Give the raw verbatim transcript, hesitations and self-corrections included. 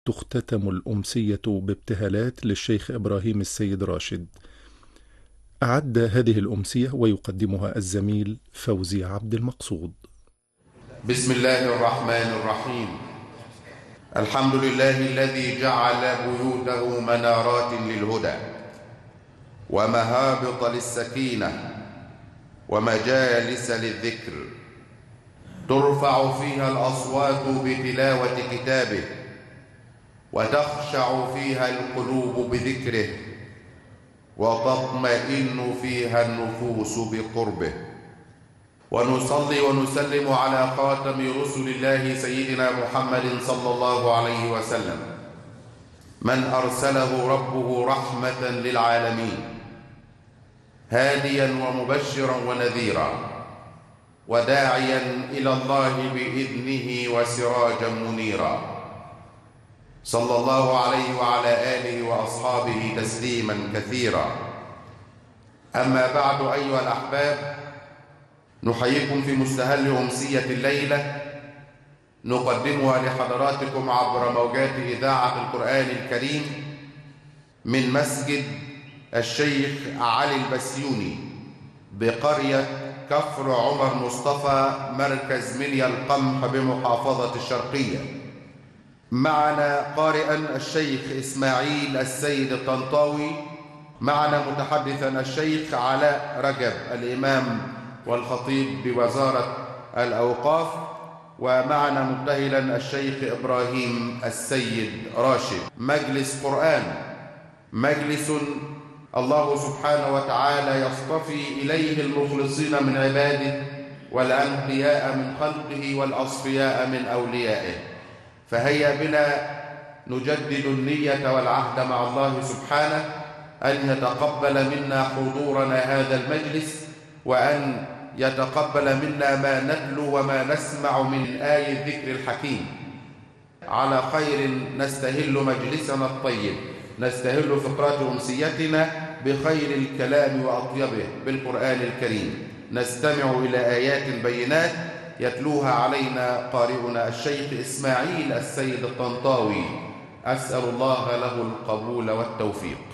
تختتم الأمسية بابتهالات للشيخ إبراهيم السيد راشد. أعد هذه الأمسية ويقدمها الزميل فوزي عبد المقصود. بسم الله الرحمن الرحيم. الحمد لله الذي جعل بيوته منارات للهدى ومهابط للسكينة ومجالس للذكر ترفع فيها الأصوات بتلاوة كتابه وتخشع فيها القلوب بذكره وتطمئن فيها النفوس بقربه. ونصلي ونسلم على خاتم رسل الله سيدنا محمد صلى الله عليه وسلم من أرسله ربه رحمة للعالمين هاديا ومبشرا ونذيرا وداعيا إلى الله بإذنه وسراجا منيرا، صلى الله عليه وعلى آله وأصحابه تسليما كثيرا. أما بعد أيها الأحباب، نحييكم في مستهل أمسية الليلة نقدمها لحضراتكم عبر موجات إذاعة القرآن الكريم من مسجد الشيخ علي البسيوني بقرية كفر عمر مصطفى مركز منيا القمح بمحافظة الشرقية. معنا قارئا الشيخ إسماعيل السيد الطنطاوي، معنا متحدثا الشيخ علاء رجب الإمام والخطيب بوزارة الأوقاف، ومعنا مبتهلا الشيخ إبراهيم السيد راشد. مجلس قرآن، مجلس الله سبحانه وتعالى يصطفي إليه المخلصين من عباده والأنقياء من خلقه والأصفياء من أوليائه. فهيا بنا نجدد النية والعهد مع الله سبحانه أن يتقبل منا حضورنا هذا المجلس، وأن يتقبل منا ما نتلو وما نسمع من آي الذكر الحكيم. على خير نستهل مجلسنا الطيب، نستهل فقرات أمسيتنا بخير الكلام وأطيبه بالقرآن الكريم. نستمع إلى آيات بينات يتلوها علينا قارئنا الشيخ إسماعيل السيد الطنطاوي. أسأل الله له القبول والتوفيق.